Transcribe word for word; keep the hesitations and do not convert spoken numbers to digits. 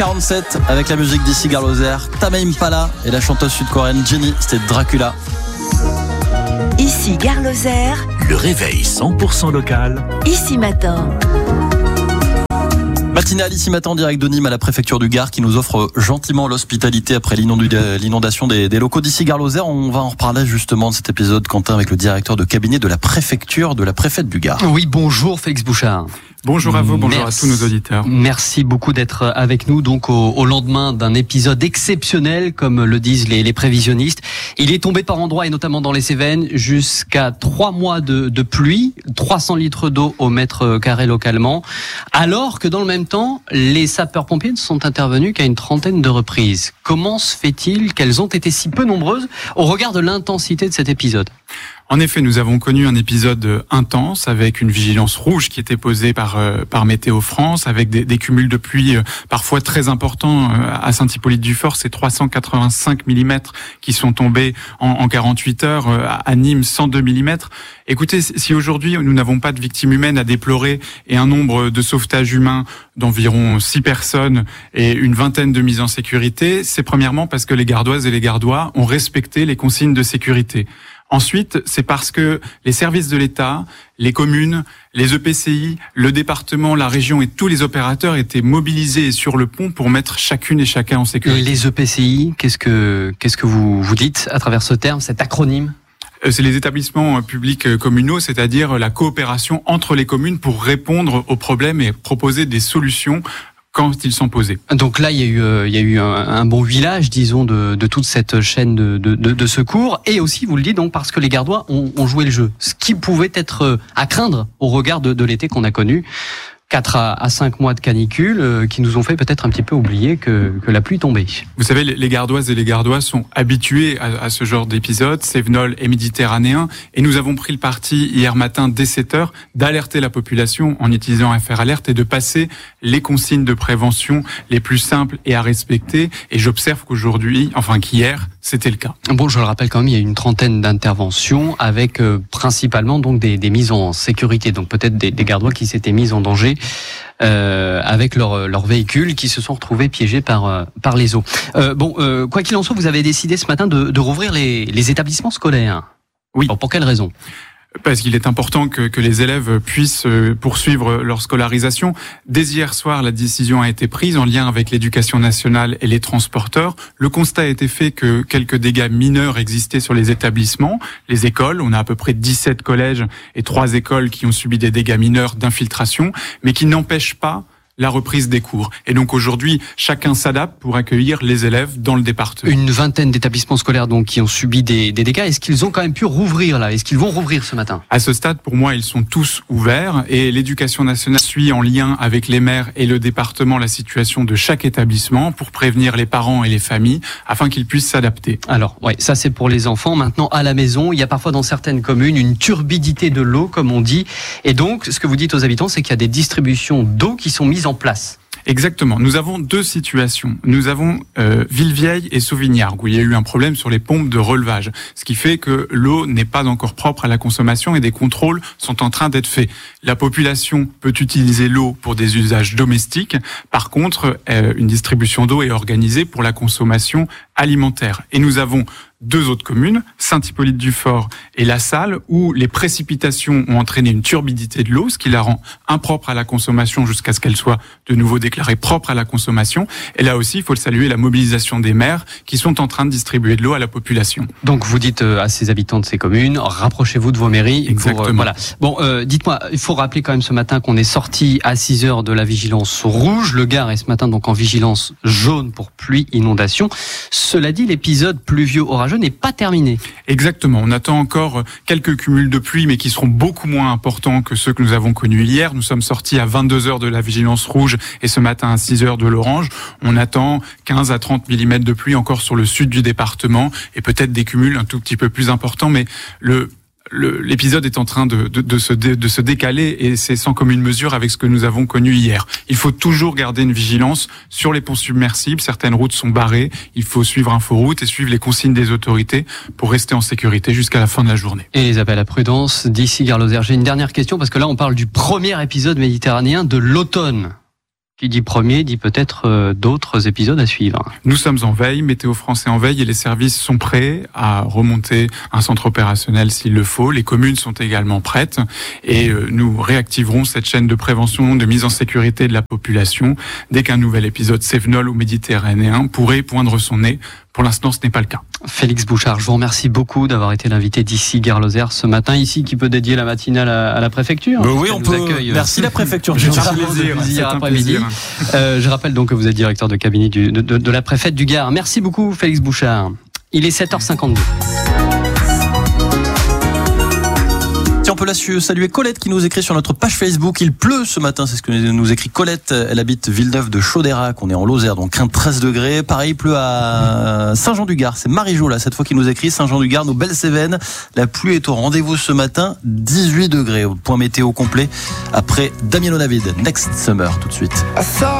quarante-sept avec la musique d'Issy Garloser, Tame Impala et la chanteuse sud-coréenne Jennie, c'était Dracula. Issy Garloser, le réveil cent pour cent local. Ici Matin. Matinale ici matin en direct de Nîmes à la préfecture du Gard qui nous offre gentiment l'hospitalité après l'inondation des, des locaux d'Issy Garloser. On va en reparler justement de cet épisode, Quentin, avec le directeur de cabinet de la préfecture de la préfète du Gard. Oui, bonjour Félix Bouchard. Bonjour à vous, bonjour Merci. à tous nos auditeurs. Merci beaucoup d'être avec nous donc au, au lendemain d'un épisode exceptionnel, comme le disent les, les prévisionnistes. Il est tombé par endroits et notamment dans les Cévennes jusqu'à trois mois de, de pluie, trois cents litres d'eau au mètre carré localement, alors que dans le même temps, les sapeurs-pompiers ne sont intervenus qu'à une trentaine de reprises. Comment se fait-il qu'elles ont été si peu nombreuses au regard de l'intensité de cet épisode ? En effet, nous avons connu un épisode intense avec une vigilance rouge qui était posée par euh, par Météo France, avec des, des cumuls de pluie euh, parfois très importants. Euh, à Saint-Hippolyte-du-Fort, c'est trois cent quatre-vingt-cinq millimètres qui sont tombés en, en quarante-huit heures. Euh, à Nîmes, cent deux millimètres. Écoutez, si aujourd'hui nous n'avons pas de victimes humaines à déplorer et un nombre de sauvetages humains d'environ six personnes et une vingtaine de mises en sécurité, c'est premièrement parce que les Gardoises et les Gardois ont respecté les consignes de sécurité. Ensuite, c'est parce que les services de l'État, les communes, les E P C I, le département, la région et tous les opérateurs étaient mobilisés sur le pont pour mettre chacune et chacun en sécurité. Les E P C I, qu'est-ce que qu'est-ce que vous vous dites à travers ce terme, cet acronyme ? C'est les établissements publics communaux, c'est-à-dire la coopération entre les communes pour répondre aux problèmes et proposer des solutions quand ils sont posés. Donc là, il y a eu, euh, il y a eu un, un bon huilage, disons, de, de toute cette chaîne de, de, de secours. Et aussi, vous le dites, donc parce que les Gardois ont, ont joué le jeu. Ce qui pouvait être à craindre au regard de, de l'été qu'on a connu. quatre à cinq mois de canicule euh, qui nous ont fait peut-être un petit peu oublier que, que la pluie tombait. Vous savez, les Gardoises et les Gardois sont habitués à, à ce genre d'épisode, cévenol et méditerranéen, et nous avons pris le parti hier matin dès sept heures d'alerter la population en utilisant F R Alert et de passer les consignes de prévention les plus simples et à respecter. Et j'observe qu'aujourd'hui, enfin qu'hier, c'était le cas. Bon, je le rappelle quand même, il y a une trentaine d'interventions avec euh, principalement donc des, des mises en sécurité, donc peut-être des, des Gardois qui s'étaient mis en danger. Euh, avec leurs leur véhicules qui se sont retrouvés piégés par euh, par les eaux. Euh, bon, euh, quoi qu'il en soit, vous avez décidé ce matin de, de rouvrir les, les établissements scolaires. Oui. Bon, pour quelle raison ? Parce qu'il est important que, que les élèves puissent poursuivre leur scolarisation. Dès hier soir, la décision a été prise en lien avec l'éducation nationale et les transporteurs. Le constat a été fait que quelques dégâts mineurs existaient sur les établissements, les écoles. On a à peu près dix-sept collèges et trois écoles qui ont subi des dégâts mineurs d'infiltration, mais qui n'empêchent pas la reprise des cours. Et donc aujourd'hui, chacun s'adapte pour accueillir les élèves dans le département. Une vingtaine d'établissements scolaires donc qui ont subi des, des dégâts. Est-ce qu'ils ont quand même pu rouvrir là ? Est-ce qu'ils vont rouvrir ce matin ? À ce stade, pour moi, ils sont tous ouverts et l'éducation nationale suit en lien avec les maires et le département la situation de chaque établissement pour prévenir les parents et les familles afin qu'ils puissent s'adapter. Alors, ouais, ça c'est pour les enfants. Maintenant, à la maison, il y a parfois dans certaines communes une turbidité de l'eau, comme on dit. Et donc, ce que vous dites aux habitants, c'est qu'il y a des distributions d'eau qui sont mises en place. Exactement. Nous avons deux situations. Nous avons euh, Villevieille et Sauvignargues où il y a eu un problème sur les pompes de relevage, ce qui fait que l'eau n'est pas encore propre à la consommation et des contrôles sont en train d'être faits. La population peut utiliser l'eau pour des usages domestiques. Par contre, euh, une distribution d'eau est organisée pour la consommation alimentaire. Et nous avons deux autres communes, Saint-Hippolyte-du-Fort et La Salle, où les précipitations ont entraîné une turbidité de l'eau, ce qui la rend impropre à la consommation jusqu'à ce qu'elle soit de nouveau déclarée propre à la consommation. Et là aussi, il faut le saluer, la mobilisation des maires qui sont en train de distribuer de l'eau à la population. Donc vous dites à ces habitants de ces communes, rapprochez-vous de vos mairies. Exactement. Pour, euh, voilà. Bon, euh, dites-moi, il faut rappeler quand même ce matin qu'on est sorti à six heures de la vigilance rouge. Le Gard est ce matin donc en vigilance jaune pour pluie, inondation. Cela dit, l'épisode pluvieux-orageux n'est pas terminé. Exactement. On attend encore quelques cumuls de pluie, mais qui seront beaucoup moins importants que ceux que nous avons connus hier. Nous sommes sortis à vingt-deux heures de la vigilance rouge et ce matin à six heures de l'orange. On attend quinze à trente millimètres de pluie encore sur le sud du département et peut-être des cumuls un tout petit peu plus importants, mais le Le, l'épisode est en train de, de, de, se dé, de se décaler et c'est sans commune mesure avec ce que nous avons connu hier. Il faut toujours garder une vigilance sur les ponts submersibles. Certaines routes sont barrées. Il faut suivre Inforoute et suivre les consignes des autorités pour rester en sécurité jusqu'à la fin de la journée. Et les appels à prudence d'Issy Garloser. J'ai une dernière question parce que là on parle du premier épisode méditerranéen de l'automne. Qui dit premier, dit peut-être euh, d'autres épisodes à suivre. Nous sommes en veille, Météo France est en veille et les services sont prêts à remonter un centre opérationnel s'il le faut. Les communes sont également prêtes et euh, nous réactiverons cette chaîne de prévention, de mise en sécurité de la population dès qu'un nouvel épisode cévenol ou méditerranéen pourrait poindre son nez. Pour l'instant, ce n'est pas le cas. Félix Bouchard, je vous remercie beaucoup d'avoir été l'invité d'ici Gare Lozère ce matin. Ici, qui peut dédier la matinale à, à la préfecture. Euh, oui, on peut. Accueille, Merci la préfecture. J'ai Gérard. plaisir, plaisir c'est un après-midi. plaisir. Euh, je rappelle donc que vous êtes directeur de cabinet du, de, de, de la préfète du Gard. Merci beaucoup, Félix Bouchard. Il est sept heures cinquante-deux. Tiens, on peut la saluer Colette qui nous écrit sur notre page Facebook. Il pleut ce matin, c'est ce que nous écrit Colette. Elle habite Villeneuve de Chaudérac. On est en Lozère, donc crainte treize degrés. Pareil, il pleut à Saint-Jean-du-Gard. C'est Marie-Jo là, cette fois qui nous écrit. Saint-Jean-du-Gard, nos belles Cévennes. La pluie est au rendez-vous ce matin. dix-huit degrés. Au point météo complet après Damien David. Next Summer, tout de suite.